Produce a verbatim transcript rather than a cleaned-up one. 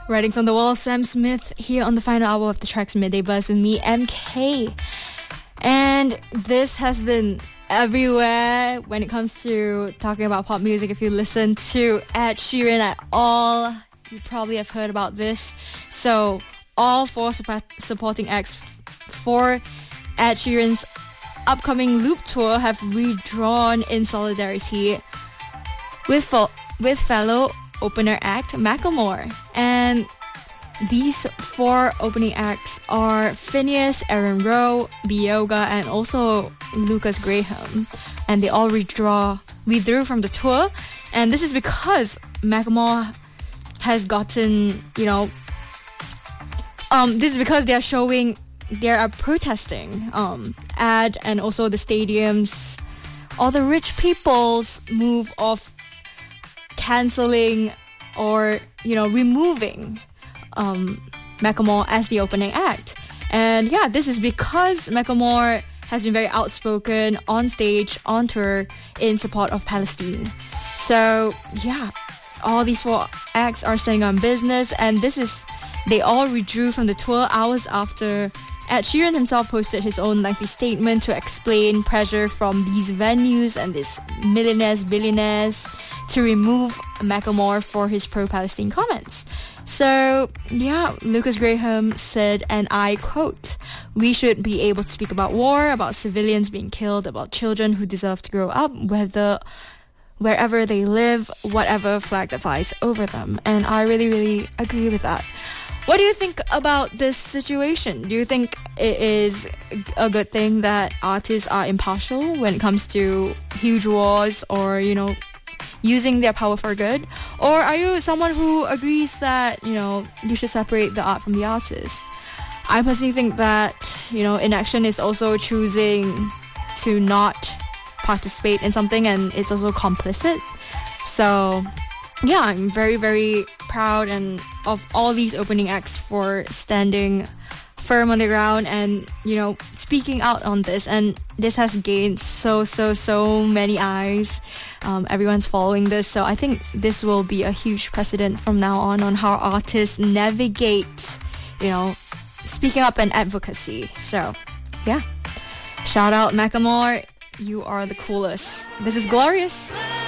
Writings on the Wall, Sam Smith here on the final hour of the Tracks Midday Buzz with me, M K. And this has been everywhere when it comes to talking about pop music. If you listen to Ed Sheeran at all, you probably have heard about this. So all four support- supporting acts f- for Ed Sheeran's upcoming Loop Tour have withdrawn in solidarity with, fo- with fellow opener act Macklemore. And these four opening acts are Phineas, Aaron Rowe, Bioga, and also Lucas Graham. And they all withdraw, withdrew from the tour. And this is because Macklemore has gotten, you know, um, this is because they are showing, they are protesting um, ad and also the stadiums, all the rich people's move of cancelling or, you know, removing um, Macklemore as the opening act. And yeah, this is because Macklemore has been very outspoken on stage, on tour, in support of Palestine. So yeah, all these four acts are staying on business, and this is, they all withdrew from the tour hours after Ed Sheeran himself posted his own lengthy statement to explain pressure from these venues and these millionaires, billionaires to remove Macklemore for his pro-Palestine comments. So, yeah, Lucas Graham said, and I quote, "We should be able to speak about war, about civilians being killed, about children who deserve to grow up, whether wherever they live, whatever flag that flies over them." And I really, really agree with that. What do you think about this situation? Do you think it is a good thing that artists are impartial when it comes to huge wars or, you know, using their power for good? Or are you someone who agrees that, you know, you should separate the art from the artist? I personally think that, you know, inaction is also choosing to not participate in something, and it's also complicit. So yeah, I'm very, very proud and of all these opening acts for standing firm on the ground and, you know, speaking out on this. And this has gained so, so, so many eyes. Um, everyone's following this. So I think this will be a huge precedent from now on on how artists navigate, you know, speaking up and advocacy. So yeah, shout out Macklemore. You are the coolest. This is Glorious.